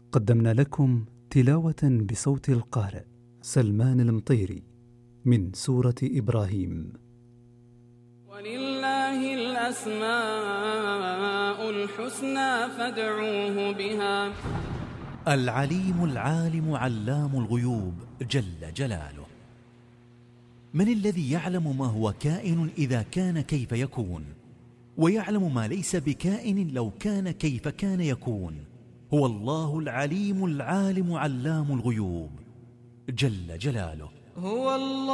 قدمنا لكم تلاوة بصوت القارئ سلمان المطيري من سورة إبراهيم. ولله الأسماء الحسنى فادعوه بها. العليم العالم علام الغيوب جل جلاله. من الذي يعلم ما هو كائن إذا كان كيف يكون، ويعلم ما ليس بكائن لو كان كيف كان يكون؟ هو الله العليم العالم علام الغيوب جل جلاله. هو الله